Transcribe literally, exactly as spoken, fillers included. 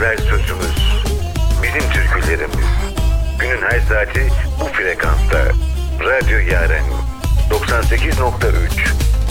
ezber sözümüz, bizim türkülerimiz. Günün her saati bu frekansta. Radyo Yaren doksan sekiz nokta üç